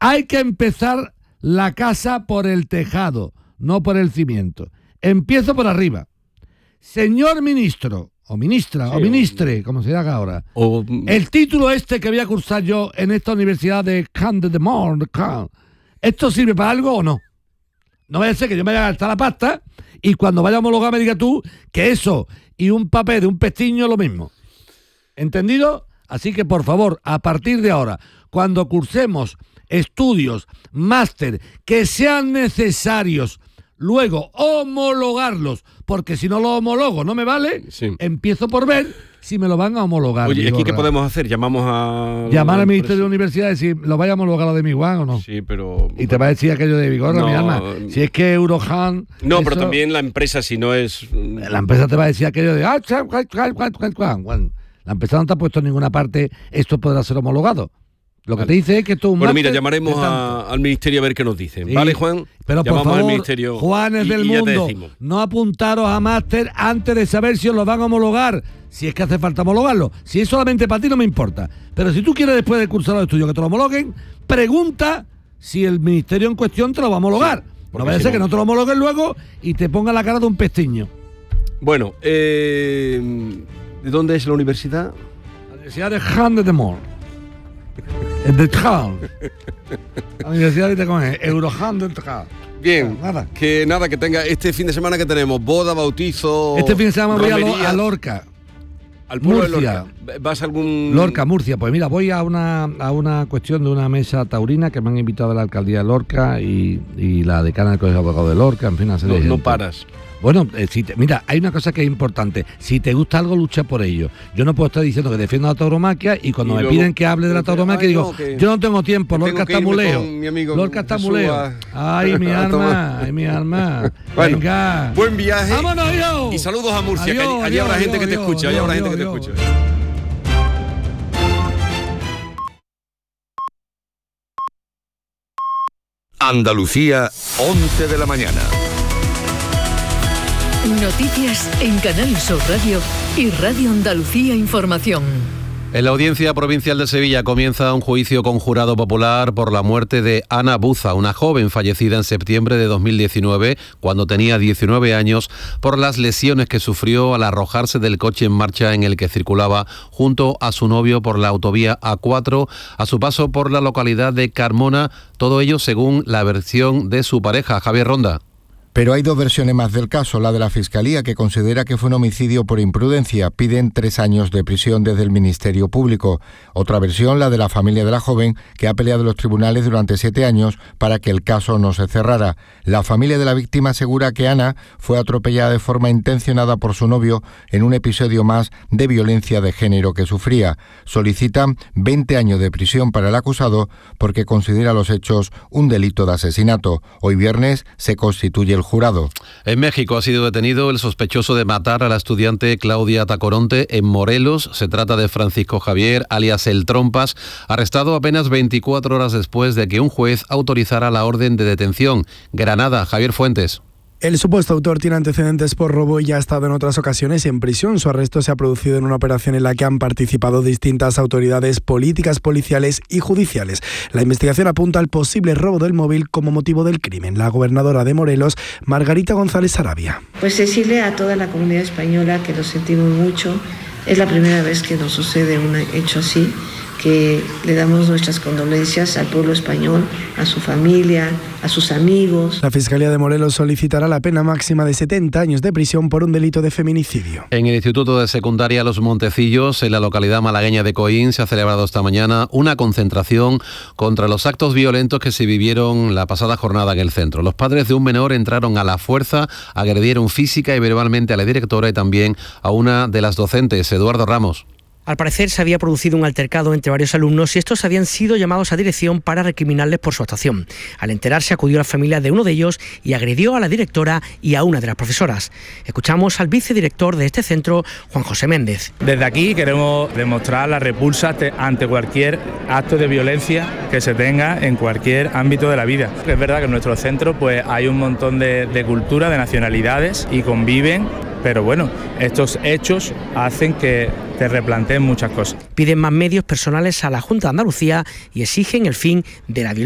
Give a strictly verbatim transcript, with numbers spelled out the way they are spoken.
Hay que empezar la casa por el tejado, no por el cimiento. Empiezo por arriba. Señor ministro, o ministra, sí, o ministre, o, como se haga ahora, o, el título este que voy a cursar yo en esta universidad de Camp de Mont, ¿esto sirve para algo o no? No vaya a ser que yo me vaya a gastar la pasta y cuando vaya a homologar me diga tú que eso y un papel de un pestiño es lo mismo. ¿Entendido? Así que, por favor, a partir de ahora, cuando cursemos estudios, máster, que sean necesarios, luego homologarlos, porque si no lo homologo no me vale, sí. Empiezo por ver si me lo van a homologar. Oye, ¿aquí qué podemos hacer? Llamamos a... Llamar al Ministerio de Universidad y decir, ¿lo vaya a homologar lo de mi Juan o no? Sí, pero... Y te va a decir aquello de Vigorra, no, mi alma. Si es que Eurohan... No, eso, pero también la empresa, si no es... La empresa te va a decir aquello de... La empresa no te ha puesto en ninguna parte, esto podrá ser homologado. Lo que vale. Te dice es que esto es un Bueno, mira, llamaremos a, al ministerio a ver qué nos dicen. Sí. ¿Vale, Juan? Pero llamamos por favor, al ministerio Juanes y, del y mundo, no apuntaros a máster antes de saber si os lo van a homologar. Si es que hace falta homologarlo. Si es solamente para ti no me importa. Pero si tú quieres después de cursar los estudios que te lo homologuen, pregunta si el ministerio en cuestión te lo va a homologar. Sí, no vaya a ser no... que no te lo homologuen luego y te ponga la cara de un pestiño. Bueno, eh, ¿de dónde es la universidad? La Universidad de Camp de Mont. El de Tral. La Universidad de Tecón, Eurohan del Tral. Bien, nada. Que nada, que tenga este fin de semana que tenemos, boda, bautizo. Este fin de semana voy a, Lo, a Lorca. Al pueblo Murcia. De Lorca. ¿Vas a algún...? Lorca, Murcia. Pues mira, voy a una a una cuestión de una mesa taurina que me han invitado a la alcaldía de Lorca y, y la decana del Colegio de Abogados de Lorca, en fin, una serie no, de no gente. paras. Bueno, eh, si te, mira, hay una cosa que es importante. Si te gusta algo, lucha por ello. Yo no puedo estar diciendo que defiendo la tauromaquia y cuando y me luego, piden que hable de la tauromaquia ay, digo, no, que, yo no tengo tiempo, Lorca está muleo. Lorca está muleo. Ay, mi alma, ay, mi alma. Bueno, venga. Buen viaje. ¡Vámonos, yo! Y saludos a Murcia, adiós, que allí, allí adiós, habrá gente adiós, que te adiós, escucha, allí habrá gente que te escucha. Andalucía, once de la mañana. Noticias en Canal Sur Radio y Radio Andalucía Información. En la Audiencia Provincial de Sevilla comienza un juicio con jurado popular por la muerte de Ana Buza, una joven fallecida en septiembre de dos mil diecinueve, cuando tenía diecinueve años, por las lesiones que sufrió al arrojarse del coche en marcha en el que circulaba junto a su novio por la autovía A cuatro, a su paso por la localidad de Carmona, todo ello según la versión de su pareja, Javier Ronda. Pero hay dos versiones más del caso. La de la Fiscalía, que considera que fue un homicidio por imprudencia. Piden tres años de prisión desde el Ministerio Público. Otra versión, la de la familia de la joven, que ha peleado en los tribunales durante siete años para que el caso no se cerrara. La familia de la víctima asegura que Ana fue atropellada de forma intencionada por su novio en un episodio más de violencia de género que sufría. Solicitan veinte años de prisión para el acusado porque considera los hechos un delito de asesinato. Hoy viernes se constituye el jurado. En México ha sido detenido el sospechoso de matar a la estudiante Claudia Tacoronte en Morelos. Se trata de Francisco Javier, alias El Trompas, arrestado apenas veinticuatro horas después de que un juez autorizara la orden de detención. Granada, Javier Fuentes. El supuesto autor tiene antecedentes por robo y ya ha estado en otras ocasiones en prisión. Su arresto se ha producido en una operación en la que han participado distintas autoridades políticas, policiales y judiciales. La investigación apunta al posible robo del móvil como motivo del crimen. La gobernadora de Morelos, Margarita González Sarabia. Pues decirle a toda la comunidad española que lo sentimos mucho. Es la primera vez que nos sucede un hecho así, que le damos nuestras condolencias al pueblo español, a su familia, a sus amigos. La Fiscalía de Morelos solicitará la pena máxima de setenta años de prisión por un delito de feminicidio. En el Instituto de Secundaria Los Montecillos, en la localidad malagueña de Coín, se ha celebrado esta mañana una concentración contra los actos violentos que se vivieron la pasada jornada en el centro. Los padres de un menor entraron a la fuerza, agredieron física y verbalmente a la directora y también a una de las docentes, Eduardo Ramos. Al parecer se había producido un altercado entre varios alumnos y estos habían sido llamados a dirección para recriminarles por su actuación. Al enterarse acudió la familia de uno de ellos y agredió a la directora y a una de las profesoras. Escuchamos al vicedirector de este centro, Juan José Méndez. Desde aquí queremos demostrar la repulsa ante cualquier acto de violencia que se tenga en cualquier ámbito de la vida. Es verdad que en nuestro centro pues hay un montón de, de cultura, de nacionalidades y conviven, pero bueno, estos hechos hacen que te replanteen muchas cosas. Piden más medios personales a la Junta de Andalucía y exigen el fin de la violencia.